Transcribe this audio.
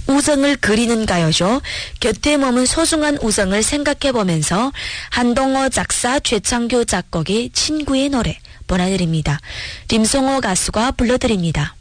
우정을 그리는 가요죠. 곁에 머문 소중한 우정을 생각해보면서 한동호 작사 최창규 작곡의 친구의 노래 보내드립니다. 림송호 가수가 불러드립니다.